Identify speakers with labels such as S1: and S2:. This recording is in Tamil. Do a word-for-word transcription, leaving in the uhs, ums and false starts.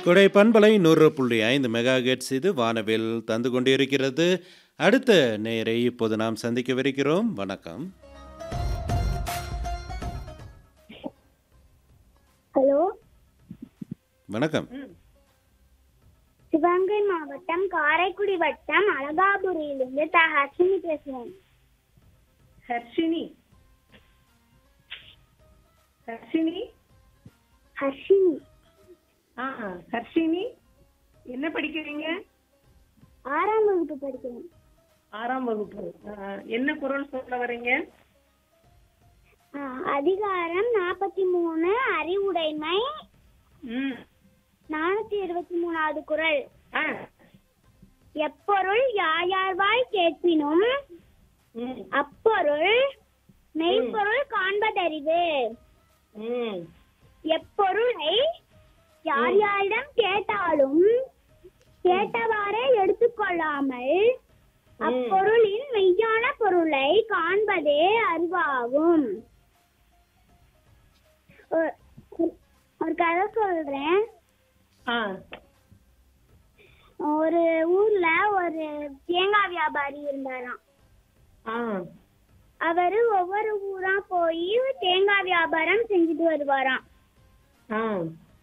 S1: கொடை பண்பலை நூறு புள்ளி ஐந்து மெகா ஹெர்ட்ஸ் இது வானவில் தந்து கொண்டிருக்கிறது. அடுத்த நேயரை இப்போது நாம் சந்திக்கவிருக்கிறோம். வணக்கம்.
S2: ஹலோ,
S1: வணக்கம்.
S2: சிவகங்கை மாவட்டம் காரைக்குடி வட்டம் அழகாபுரியிலிருந்து த ஹர்ஷினி பேசுறேன்.
S3: ஹர்ஷினி ஹர்ஷினி
S2: ஹர்ஷினி
S3: ஆ ஹர்ஷினி என்ன படிக்கிறீங்க?
S2: ஆறாம் வகுப்பு படிக்கிறேன்.
S3: ஆறாம் வகுப்பு. ஆ, என்ன குரல் சொல்ல வரீங்க?
S2: ஆ, அதிகாரம் நாற்பத்தி மூணு அறிவுடைமை
S3: ம்
S2: நானூத்தி இருபத்தி மூணாவது குறள்.
S3: ஆ
S2: எப்பொருள் யாயார்வாய் கேட்பினும்
S3: ம்
S2: அப்பொருள் மெய்ப்பொருள் காண்பதறிவு.
S3: ம்
S2: எப்பொருளை யார் யாரிடம் கேட்டாலும் கேட்டவாறே எடுத்துக்கொள்ளாமல் அப்பொருளின் மெய்யான பொருளை காண்பதே அறிவாகும். ஒரு- ஒரு கதை சொல்றேன்.
S3: ஆ
S2: ஒரு ஊர்ல ஒரு தேங்காய் வியாபாரி இருந்தாராம்.
S3: ஆ
S2: அவரு ஒவ்வொரு ஊரா போய் தேங்காய் வியாபாரம் செஞ்சுட்டு வருவாராம்.
S3: ஆ